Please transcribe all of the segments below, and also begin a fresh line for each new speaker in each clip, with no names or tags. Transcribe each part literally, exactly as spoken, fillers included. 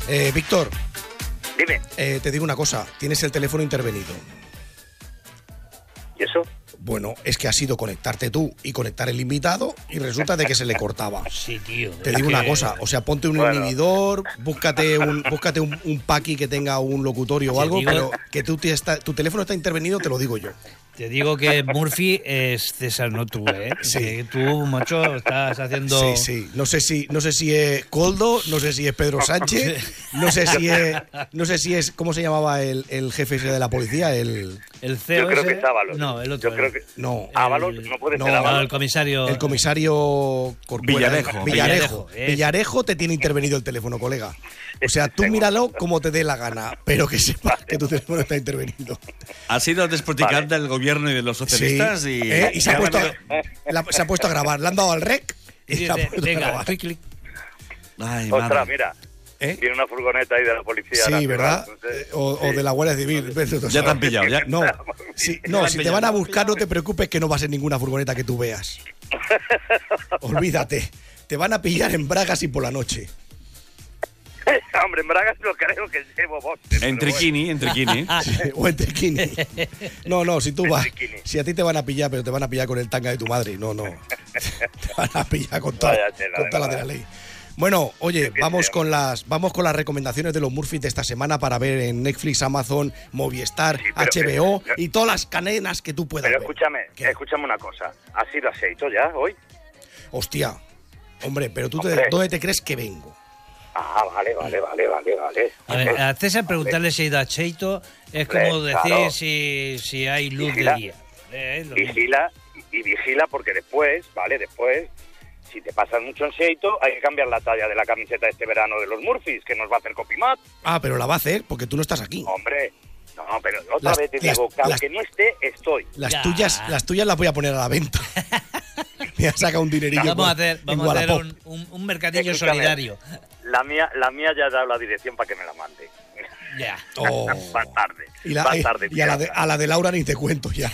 Eh, Víctor.
Dime.
Eh, te digo una cosa, tienes el teléfono intervenido.
¿Y eso?
Bueno, es que has ido conectarte tú y conectar el invitado y resulta de que se le cortaba.
Sí, tío.
Te digo
que...
una cosa, o sea, ponte un bueno. inhibidor, búscate un búscate un, un paqui que tenga un locutorio o algo, digo... pero que tú está, tu teléfono está intervenido, te lo digo yo.
Te digo que Murphy es César, no tú, ¿eh?
Sí.
Que tú, macho, estás haciendo...
Sí, sí. No sé si, no sé si es Coldo, no sé si es Pedro Sánchez, no sé si es... No sé si es... ¿Cómo se llamaba el, el jefe ese de la policía? El...
El C E O.
Yo creo
ese...
que es Ábalos.
No, el otro.
Yo creo que...
No.
Ábalos, no puede
no,
ser Ábalos.
No, el comisario...
El comisario... Corcuera.
Villarejo.
Villarejo.
Villarejo,
Villarejo te tiene intervenido el teléfono, colega. O sea, tú míralo como te dé la gana, pero que sepas que tu teléfono está intervenido.
Ha sido despoticar
Vale.
del gobierno y de los socialistas
Sí.
y...
¿Eh? y se ha, puesto, la, se ha puesto a grabar. Le han dado al rec y se ha puesto a
Venga,
grabar.
clic, clic.
Ay,
Ostras,
madre.
mira.
¿Eh?
Viene una furgoneta ahí de la policía.
Sí,
nacional,
¿verdad?
no sé.
Eh, O,
Sí.
o de la Guardia Civil.
Ya te han pillado, ya.
No, sí,
Ya
no
la
si
han
te van a
pillado.
buscar, no te preocupes que no va a ser ninguna furgoneta que tú veas. Olvídate. Te van a pillar en bragas y por la noche.
Hombre, en Bragas lo creo que llevo boxes.
En
pero
triquini, en triquini.
Sí, o en triquini. No, no, si tú
En
vas.
triquini.
Si a ti te van a pillar, pero te van a pillar con el tanga de tu madre. No, no. Te van a pillar con toda,
Vaya tela,
con toda la
de
de la
verdad.
ley. Bueno, oye,
que
vamos
sea.
con las vamos con las recomendaciones de los Murphys de esta semana para ver en Netflix, Amazon, Movistar,
Sí, pero
H B O
que-
y todas las cadenas que tú puedas
Pero
ver.
escúchame,
¿Qué?
escúchame una cosa. ¿Has ido a Seito ya hoy?
Hostia. Hombre, pero tú te-
Hombre.
¿dónde te crees que vengo?
Ah, vale, vale, vale, vale, vale.
A ver, a César preguntarle si ha ido a Cheito es como
Hombre,
decir
claro.
si, si hay luz
Vigila.
de día. Eh, es lo mismo.
Vigila y, y vigila porque después, ¿vale? Después, si te pasas mucho en Seito, hay que cambiar la talla de la camiseta de este verano de los Murphys, que nos va a hacer Copimat.
Ah, pero la va a hacer porque tú no estás aquí.
Hombre, no, pero otra
Las-
vez te
las-
digo que aunque
las-
no esté, estoy.
Las
Ya.
tuyas, las tuyas las voy a poner a la venta. Me ha sacado un dinerillo.
Vamos a
por-
hacer,
en
vamos a hacer
Wallapop.
un, un, un mercadillo
Escúchame.
solidario.
La mía, la mía ya ha dado la dirección para que me la mande.
Ya.
Oh.
Va tarde.
Y, la-
va tarde.
y a, la de,
tía.
a la de Laura ni te cuento ya.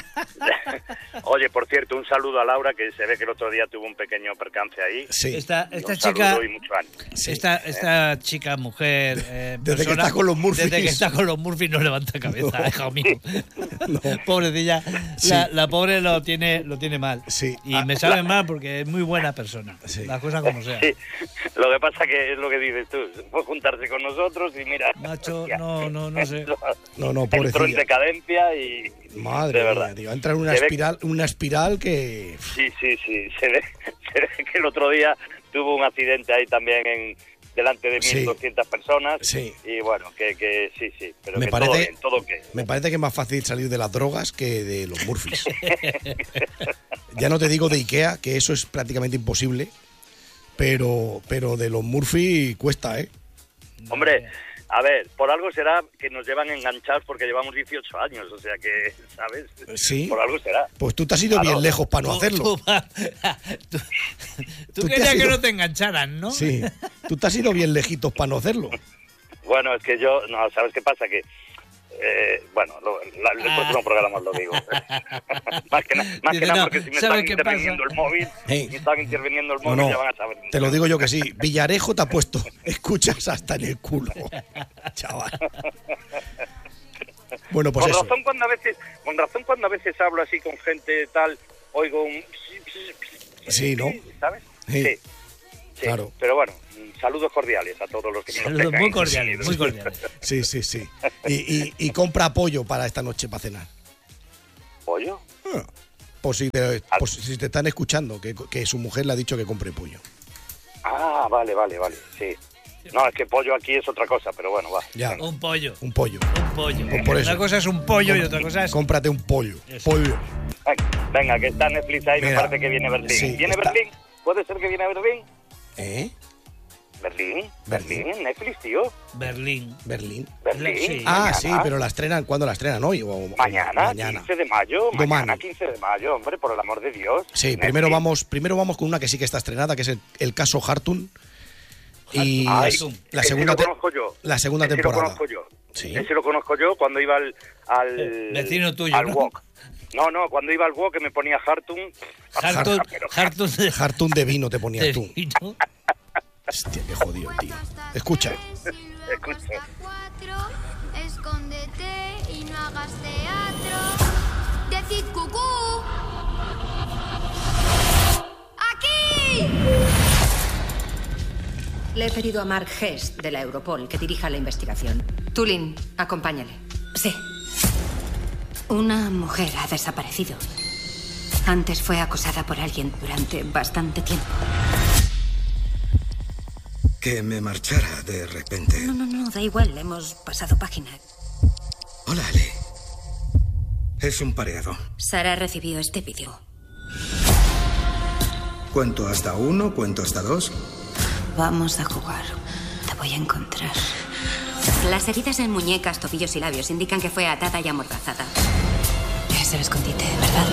Oye, por cierto, un saludo a Laura, que se ve que el otro día tuvo un pequeño percance ahí.
Sí.
Esta,
Y
esta
un
chica,
saludo y mucho ánimo.
Sí.
esta, esta chica, mujer, eh,
Desde que
persona,
está con los Murphys.
desde que está con los Murphys no levanta cabeza,
No.
hijo mío.
No.
Pobrecilla,
Sí.
la, la pobre lo tiene, lo tiene mal.
Sí.
Y
Ah,
me sabe mal porque es muy buena persona.
Sí.
Las cosas como sean.
Sí, lo que pasa que es lo que dices tú, fue juntarse con nosotros y mira...
Macho,
hostia,
no, no, no sé.
entró-
No, no,
Entró en
pobrecilla.
decadencia y...
Madre
de
mía,
verdad.
tío. Entra en una
Se ve-
espiral, una espiral que.
Sí, sí, sí, se ve, se ve que el otro día tuvo un accidente ahí también en delante de
Sí.
mil doscientas personas.
Sí.
Y bueno, que, que sí, sí, pero
Me
que
parece-
todo bien, todo ok.
Me parece que es más fácil salir de las drogas que de los Murphys. Ya no te digo de Ikea, que eso es prácticamente imposible. Pero, pero de los Murphy cuesta, ¿eh?
Hombre, a ver, por algo será que nos llevan enganchados porque llevamos dieciocho años, o sea que, ¿sabes?
Sí.
Por algo será.
Pues tú te has ido
Claro.
bien lejos para no
Tú-
hacerlo.
Tú, tú- tú
Tú te
querías
has
que
ido-
no te engancharan, ¿no?
Sí. Tú te has ido bien lejitos para no hacerlo.
Bueno, es que yo, no, ¿sabes qué pasa? Que, eh, bueno, lo, la, el
Ah.
próximo programa os lo digo. más que, na- más
Dice,
que nada
no,
porque si me
¿sabes
están
qué
interviniendo
pasa?
el móvil,
Hey.
si están interviniendo el
No,
móvil,
no.
ya van a saber.
Te lo digo yo que sí. Villarejo te ha puesto. Escuchas hasta en el culo. Chaval. Bueno, pues
con
eso.
razón cuando a veces, con razón cuando a veces hablo así con gente tal, oigo un...
Sí, ¿no?
¿Sabes?
Sí.
Sí. Sí.
Claro.
Pero bueno, saludos cordiales a todos los que me nos
Saludos
tengan
muy cordiales, muy
intervenido.
cordiales.
Sí, sí, sí. Y, y, y compra pollo para esta noche para cenar.
¿Pollo?
Ah, Por si te, por si te están escuchando, que, que su mujer le ha dicho que compre pollo.
Ah, vale, vale, vale, sí. No, es que pollo aquí es otra cosa, pero bueno, va.
Ya,
Un pollo,
un pollo.
un pollo.
Pues por eso.
Una cosa es un pollo y otra cosa es...
Cómprate un pollo.
Eso.
Pollo.
Venga, que está Netflix ahí, me
Mira,
parece que viene Berlín.
sí,
¿Viene
está.
Berlín? ¿Puede ser que viene Berlín?
¿Eh?
¿Berlín?
Berlín.
¿Berlín en Netflix, tío?
Berlín.
Berlín.
¿Berlín?
Sí.
Ah,
Mañana.
sí, pero la estrenan. ¿Cuándo la estrenan? ¿Hoy? O, o-
Mañana,
mañana.
quince de mayo.
Domani.
Mañana, quince de mayo, hombre, por el amor de Dios.
Sí,
Netflix.
primero vamos, primero vamos con una que sí que está estrenada, que es el, el caso Hartun. Y
Ay,
la
ese
segunda,
lo
te-
conozco yo.
la segunda
Ese
temporada.
lo conozco yo.
Sí.
Ese lo conozco yo cuando iba al... al
Eh, vecino tuyo,
al
¿no?
walk. No, no, cuando iba al walk que me ponía Hartun.
Hartun,
pero-
Hartun de,
Hartun de vino te ponías
de
tú.
vino.
Hostia, qué jodido, tío. Escucha.
Escucha.
Escóndete y no hagas teatro. Decid cucú. ¡Aquí!
Le he pedido a Mark Hess, de la Europol, que dirija la investigación. Tulin, acompáñale.
Sí. Una mujer ha desaparecido. Antes fue acosada por alguien durante bastante tiempo.
Que me marchara de repente.
No, no, no, da igual, hemos pasado página.
Hola, Ali. Es un pareado.
Sara recibió este vídeo.
¿Cuento hasta uno? ¿Cuento hasta dos?
Vamos a jugar. Te voy a encontrar. Las heridas en muñecas, tobillos y labios indican que fue atada y amordazada. Es el escondite, ¿verdad?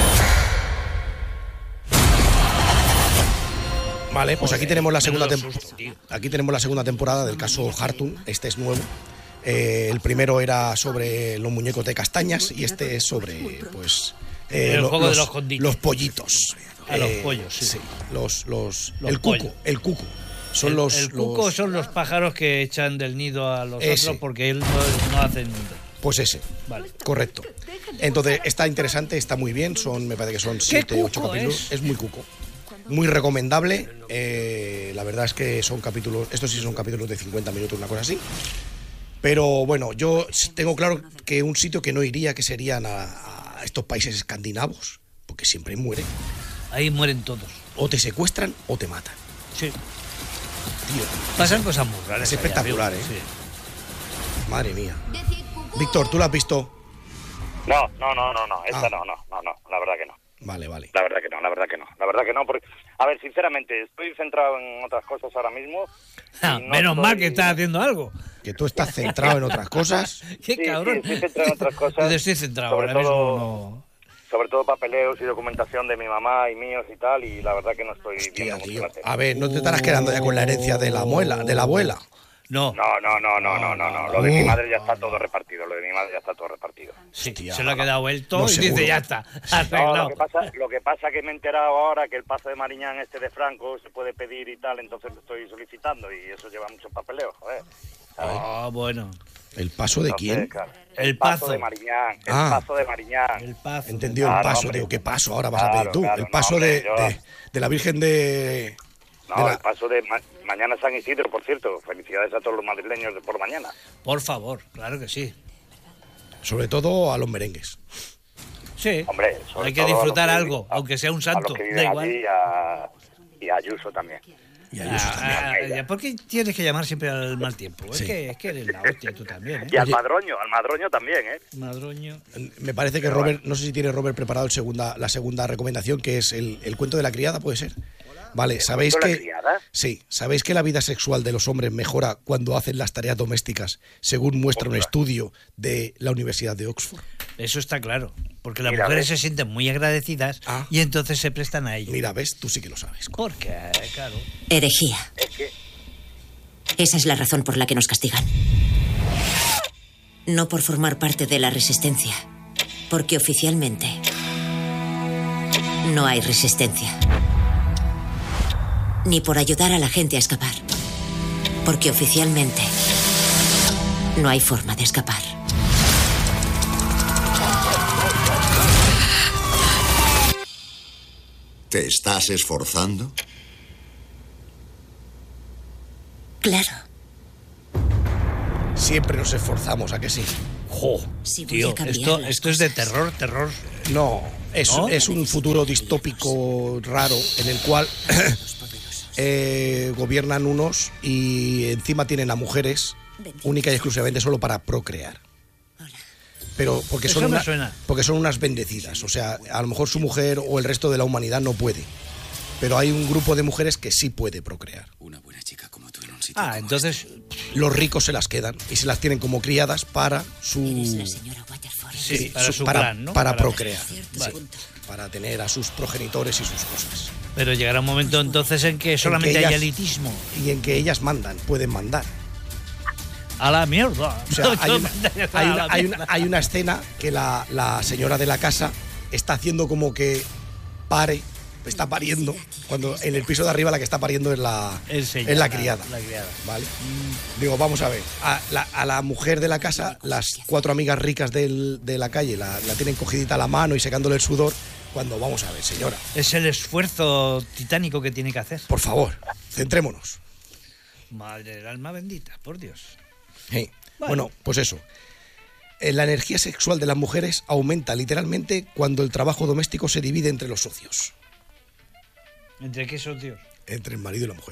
Vale, pues aquí tenemos la segunda
menudo
tem-
susto, tío.
aquí tenemos la segunda temporada del caso Hartung. Este es nuevo. Eh, el primero era sobre los muñecos de castañas y este es sobre, pues, eh,
El
lo-
juego de
los,
los conditos.
los pollitos.
A los
Eh,
pollos, sí.
los, los,
Los
el cuco,
pollos.
el cuco. Son
el,
los,
el cuco
los-
son los pájaros que echan del nido a los
Ese.
otros porque él no, no hace nido.
Pues ese.
Vale.
Correcto. Entonces, está interesante, está muy bien. Son, me parece que son siete, ocho
cuco
capítulos.
es?
Es muy cuco. Muy recomendable. Eh, la verdad es que son capítulos. Estos sí son capítulos de cincuenta minutos, una cosa así. Pero bueno, yo tengo claro que un sitio que no iría, que serían a, a estos países escandinavos, porque siempre mueren.
Ahí mueren todos.
O te secuestran o te matan.
Sí.
Tío,
Pasan cosas muy raras.
es
allá,
espectacular,
viu.
¿eh?
Sí.
madre mía.
Decid cucú.
Víctor, ¿tú lo has visto?
No, no, no, no, no, esta
Ah.
no, no, no, no, la verdad que no.
Vale, vale.
La verdad que no, la verdad que no, la verdad que no, porque, a ver, sinceramente, estoy centrado en otras cosas ahora mismo.
Ah,
y no
menos mal
estoy-
que estás haciendo algo.
Que tú estás centrado en otras cosas.
Qué
Sí,
cabrón.
sí, estoy centrado en otras cosas.
Yo estoy centrado,
Sobre
ahora
todo-
mismo
Sobre todo papeleos y documentación de mi mamá y míos y tal, y la verdad que no estoy
Hostia,
viendo mucho
tío.
la tele.
A ver, no te estarás quedando ya con la herencia de la abuela, de la abuela.
no. No,
No, no, no, no, no, no, no. Lo de mi madre ya está todo repartido, lo de mi madre ya está todo repartido.
sí,
Hostia.
se lo ha quedado vuelto
No,
y
seguro.
dice, ya está,
No,
arreglado.
lo que pasa, lo que pasa que me he enterado ahora que el paso de Mariñán este de Franco se puede pedir y tal, entonces lo estoy solicitando y eso lleva mucho papeleo, joder. ¿sabes?
Ah, bueno.
¿El paso de
Entonces,
quién?
claro,
El
el paso
Pazo.
de Mariñán, el
Ah.
paso de Mariñán.
El pazo.
Entendido el
Claro,
paso,
hombre.
tío. ¿Qué paso ahora vas a
Claro,
pedir tú?
claro,
El paso
no,
de,
hombre, yo-
de, de la Virgen de...
No,
de la-
el paso de ma- mañana San Isidro, por cierto. Felicidades a todos los madrileños de por mañana.
Por favor, claro que sí.
Sobre todo a los merengues.
Sí.
Hombre, sobre
Hay que
todo a los
disfrutar
que-
algo,
a-
aunque sea un
a
santo,
los que
da
viven
igual.
allí y a, y a Ayuso también.
Y a ellos
Ah,
también.
ah,
ella.
ya, ¿por qué tienes que llamar siempre al mal tiempo?
Sí.
Es, que, es que eres la hostia tú también,
Y
¿eh?
al
Oye.
Madroño, al Madroño también, ¿eh?
Madroño.
Me parece que Robert, no sé si tiene Robert preparado el segunda, la segunda recomendación, que es el, el cuento de la criada, ¿puede ser? Vale, ¿sabéis
cuento de la
que
criada?
sí, sabéis que la vida sexual de los hombres mejora cuando hacen las tareas domésticas, según muestra un
Ostras.
estudio de la Universidad de Oxford?
Eso está claro. Porque las
Mira,
mujeres
ves.
se sienten muy agradecidas
Ah.
y entonces se prestan a ello.
Mira, ves, tú sí que lo sabes.
Porque, claro.
Herejía.
Es que
Esa es la razón por la que nos castigan. No por formar parte de la resistencia, porque oficialmente no hay resistencia. Ni por ayudar a la gente a escapar, porque oficialmente no hay forma de escapar.
¿Te estás esforzando?
Claro.
Siempre nos esforzamos, ¿a que sí?
¡Jo!
Si voy
Tío,
a cambiar
esto,
las
esto es de
cosas.
terror, terror.
No, es,
¿No?
es un futuro distópico raro en el cual eh, gobiernan unos y encima tienen a mujeres única y exclusivamente solo para procrear. Pero porque
Eso
son,
me
una-
suena.
porque son unas bendecidas. O sea, a lo mejor su mujer o el resto de la humanidad no puede. Pero hay un grupo de mujeres que sí puede procrear.
Una buena chica como tú en un sitio
Ah,
como
entonces,
Los ricos se las quedan y se las tienen como criadas para su...
Eres la señora Waterford.
sí, para su
para,
plan, ¿no?
para procrear.
Cierto
Sí,
punto.
para tener a sus progenitores y sus cosas.
Pero llegará un momento entonces en que solamente
ellas-
hay elitismo.
Y en que ellas mandan, pueden mandar.
A la mierda.
O sea, hay una,
A
hay
la
una- hay
mierda.
una- hay una escena que la, la señora de la casa está haciendo como que pare, está pariendo, cuando en el piso de arriba la que está pariendo es la,
Es ella,
es la
la-
criada.
la criada.
¿Vale? Digo, vamos a ver, a la, a la mujer de la casa, las cuatro amigas ricas del- de la calle la, la tienen cogidita a la mano y secándole el sudor, cuando vamos a ver, señora,
Es el esfuerzo titánico que tiene que hacer.
por favor, centrémonos.
Madre del alma bendita, por Dios.
Sí.
Vale.
Bueno, pues eso. Eh, La energía sexual de las mujeres aumenta literalmente cuando el trabajo doméstico se divide entre los socios,
¿Entre qué socios?
entre el marido y la mujer.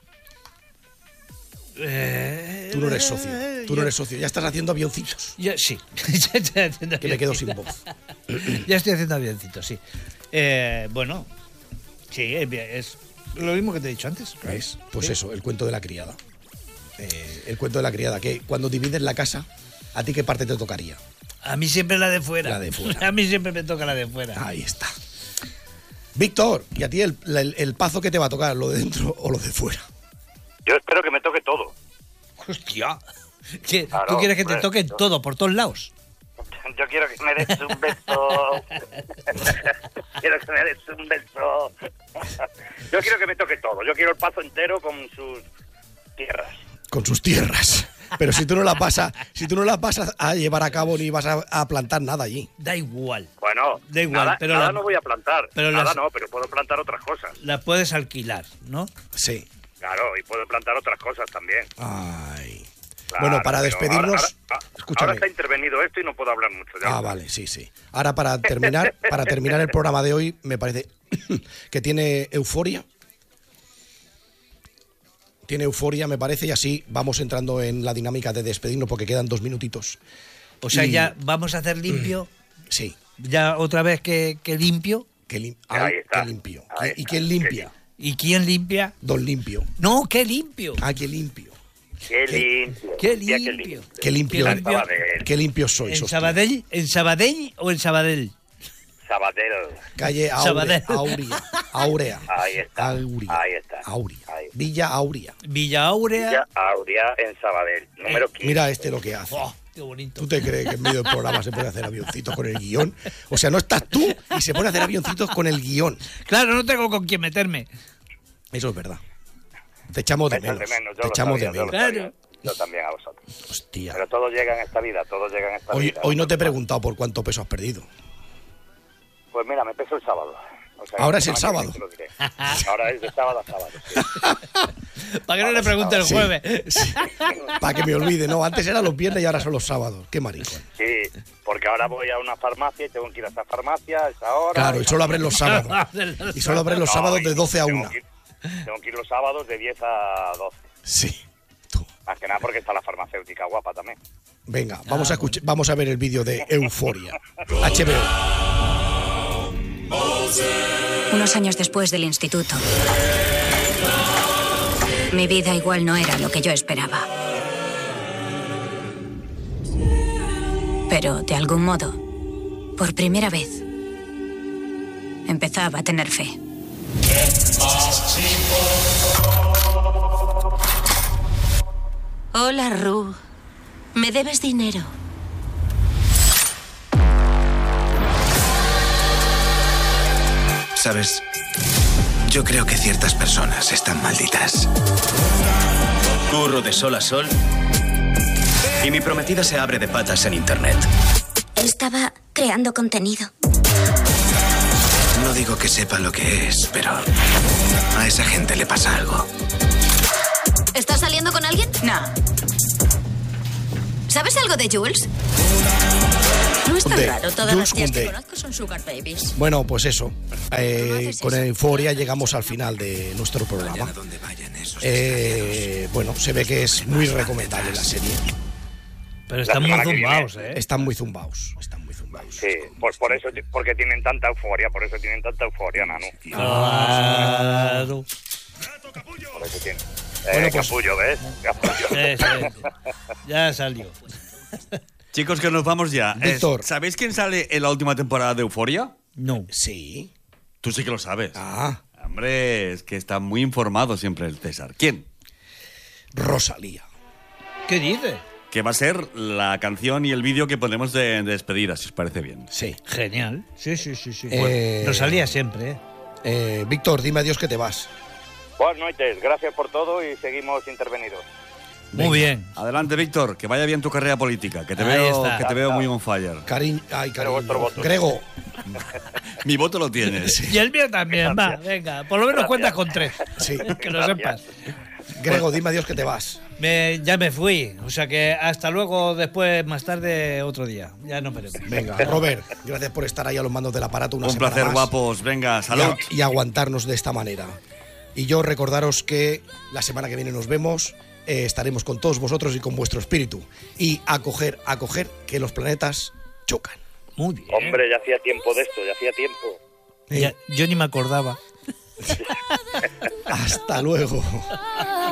Eh,
Tú no eres socio, tú no
yo-
eres socio, ya estás haciendo avioncitos,
Yo, sí. Ya estoy haciendo
que me quedo sin
avioncitos.
voz.
Ya estoy haciendo avioncitos, sí. Eh, bueno, sí, es, es lo mismo que te he dicho antes.
¿Ves? Pues
Sí.
eso, el cuento de la criada. Eh, el cuento de la criada, que cuando divides la casa, ¿a ti qué parte te tocaría?
A mí siempre la de fuera.
La de fuera.
A mí siempre me toca la de fuera.
Ahí está. Víctor, ¿y a ti el, el, el pazo que te va a tocar, lo de dentro o lo de fuera?
Yo espero que me toque todo.
Hostia. ¿Qué?
Claro,
¿Tú quieres que te
hombre,
toque
yo-
todo, por todos lados?
Yo quiero que me des un beso. Quiero que me des un beso. Yo quiero que me toque todo. Yo quiero el pazo entero con sus tierras.
Con sus tierras. Pero si tú no la pasas, si tú no la vas a- a llevar a cabo ni vas a, a plantar nada allí.
Da igual.
Bueno,
Da igual,
nada,
pero
nada
la-
no voy a plantar.
pero
nada
las-
no, pero puedo plantar otras cosas.
La puedes alquilar, ¿no?
Sí.
Claro, y puedo plantar otras cosas también.
Ay.
Claro,
Bueno, para
pero
despedirnos,
Ahora, ahora-
escúchame.
ahora está intervenido esto y no puedo hablar mucho. Ya.
Ah, vale, sí, sí. Ahora para terminar, para terminar el programa de hoy, me parece que tiene euforia. Tiene euforia, me parece, y así vamos entrando en la dinámica de despedirnos porque quedan dos minutitos.
O sea,
Y-
ya vamos a hacer limpio.
Sí,
Ya otra vez que, que limpio.
que, lim-
Ahí
ay,
está,
que limpio.
ahí
¿Y
está.
quién limpia?
¿Y quién limpia?
Don Limpio.
No, qué limpio.
Ah, qué limpio.
Qué limpio.
Qué
Hostia,
limpio.
Qué limpio.
Qué limpio.
Sabadell.
Qué limpios sois.
¿En
hostia.
Sabadell? ¿En Sabadell o en Sabadell?
Sabadell.
Calle Aure-
Sabadell.
Aurea. Aurea.
Ahí está.
Aurea.
Ahí está.
Aurea.
Ahí.
Villa Aurea.
Villa Áurea.
Villa Aurea en Sabadell. Número quince.
Mira este lo que hace.
Oh, qué bonito.
¿Tú te crees que en medio del programa se puede hacer avioncitos con el guión? O sea, no estás tú y se pone a hacer avioncitos con el guión.
Claro, no tengo con quién meterme.
Eso es verdad. Te echamos de
Me echas
menos.
de menos, yo
Te
lo
echamos
sabía,
de
yo lo
menos.
sabía.
Claro.
Yo también a vosotros.
Hostia.
Pero todo llega en esta vida, todo llega en esta
Hoy,
vida.
hoy no te he preguntado por cuánto peso has perdido.
Pues mira, me peso el sábado. O sea,
Ahora es
la
el
semana que
sábado.
viene te lo diré. Ahora es de sábado a sábado. Sí.
Para que no le pregunte el
Sí.
jueves.
Para que me olvide, no. Antes eran los viernes y ahora son los sábados. Qué maricón.
Sí, porque ahora voy a una farmacia y tengo que ir a esa farmacia a esa hora.
Claro, y solo abren los sábados. Y solo abren los
No,
sábados
y
de doce a
tengo
una.
que ir- Tengo que ir los sábados de diez a doce.
Sí. Tú.
Más que nada porque está la farmacéutica guapa también.
Venga, vamos a escuchar, vamos a ver el vídeo de Euforia. H B O.
Unos años después del instituto, mi vida igual no era lo que yo esperaba. Pero, de algún modo, por primera vez, empezaba a tener fe. Hola, Ru. ¿Me debes dinero?
¿Sabes? Yo creo que ciertas personas están malditas. Curro de sol a sol y mi prometida se abre de patas en internet.
Estaba creando contenido.
No digo que sepa lo que es, pero a esa gente le pasa algo.
¿Estás saliendo con alguien?
No.
¿Sabes algo de Jules?
No es tan
Koundé.
raro. Todas
Jules
las tías que
Koundé.
conozco son sugar babies.
Bueno, pues eso. Eh,
haces
con
eso.
Euforia llegamos al final de nuestro programa.
A donde vayan esos
Eh, bueno, se ve que es muy recomendable la serie.
Pero están muy
semana que
zumbados,
viene.
¿eh?
Están muy zumbados. Están muy zumbados.
Sí, pues por eso, porque tienen tanta euforia, por eso tienen tanta euforia, Nanu.
Claro.
Por eso tienen.
Bueno,
Eh,
pues-
capullo, ¿ves? Capullo.
Sí, sí. Ya salió.
Chicos, que nos vamos ya. Eh,
Víctor.
¿Sabéis quién sale en la última temporada de Euforia?
No.
Sí.
Tú sí que lo sabes.
Ah,
Hombre, es que está muy informado siempre el César. ¿Quién?
Rosalía.
¿Qué dices?
Que va a ser la canción y el vídeo que ponemos de, de despedida, si os parece bien.
Sí.
Genial. Sí, sí, sí, sí.
Eh,
Rosalía siempre, ¿eh?
Eh, Víctor, dime adiós que te vas.
Buenas noches, gracias por todo y seguimos intervenidos.
Muy
Venga.
bien.
Adelante, Víctor, que vaya bien tu carrera política, que te
Ahí
veo,
está.
que te veo muy on fire.
Cariño, ay,
Pero
cariño.
vuestro voto.
Grego,
Mi voto lo tienes.
Y el mío también, va, venga. Por lo menos cuentas con tres.
sí.
Que lo sepas.
Grego, dime adiós que te vas.
Me, ya me fui. O sea que hasta luego, después, más tarde, otro día. Ya nos veremos.
Venga, Robert, gracias por estar ahí a los mandos del aparato una
Un
semana
placer,
más
guapos. Venga,
y,
salud.
a- y aguantarnos de esta manera. Y yo recordaros que la semana que viene nos vemos, eh, estaremos con todos vosotros y con vuestro espíritu. Y acoger, acoger que los planetas chocan.
Muy bien.
Hombre, ya hacía tiempo de esto, ya hacía tiempo.
Ya- yo ni me acordaba.
Hasta luego.